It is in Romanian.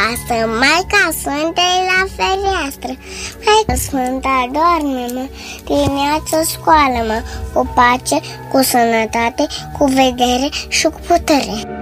acasă, Maica Sfântă e la fereastră. Maica Sfântă, adorme-mă, dimineață scoală-mă, cu pace, cu sănătate, cu vedere și cu putere.